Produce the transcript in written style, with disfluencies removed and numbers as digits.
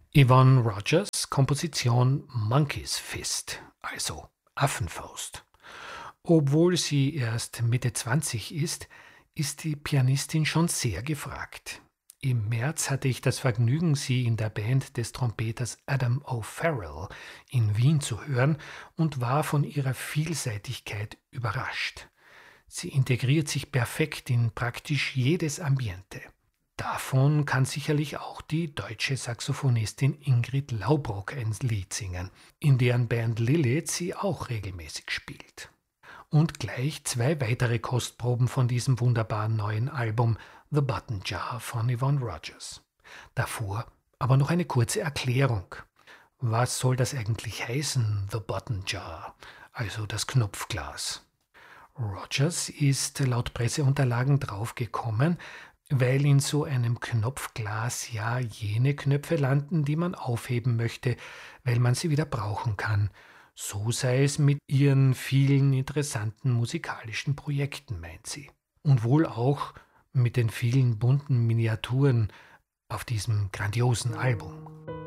Yvonne Rogers Komposition Monkey's Fist, also Affenfaust. Obwohl sie erst Mitte 20 ist die Pianistin schon sehr gefragt. Im März hatte ich das Vergnügen, sie in der Band des Trompeters Adam O'Farrell in Wien zu hören und war von ihrer Vielseitigkeit überrascht. Sie integriert sich perfekt in praktisch jedes Ambiente. Davon kann sicherlich auch die deutsche Saxophonistin Ingrid Laubrock ein Lied singen, in deren Band Lilith sie auch regelmäßig spielt. Und gleich zwei weitere Kostproben von diesem wunderbaren neuen Album The Button Jar von Yvonne Rogers. Davor aber noch eine kurze Erklärung. Was soll das eigentlich heißen, The Button Jar, also das Knopfglas? Rogers ist laut Presseunterlagen draufgekommen, weil in so einem Knopfglas ja jene Knöpfe landen, die man aufheben möchte, weil man sie wieder brauchen kann. So sei es mit ihren vielen interessanten musikalischen Projekten, meint sie. Und wohl auch mit den vielen bunten Miniaturen auf diesem grandiosen Album.